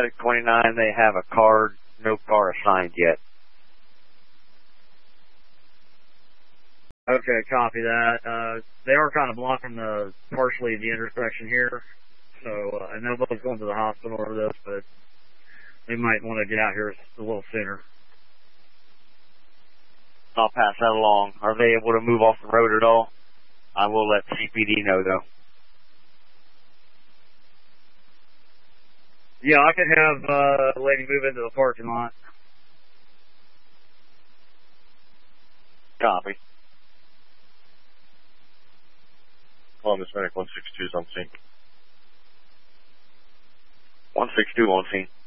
Medic 29, they have a card, no car assigned yet. Okay, copy that. They are kind of blocking partially the intersection here, so I know nobody's going to the hospital over this, but they might want to get out here a little sooner. I'll pass that along. Are they able to move off the road at all? I will let CPD know, though. Yeah, I could have a lady move into the parking lot. Copy. Columbus Medic 162 is on scene. 162 on scene.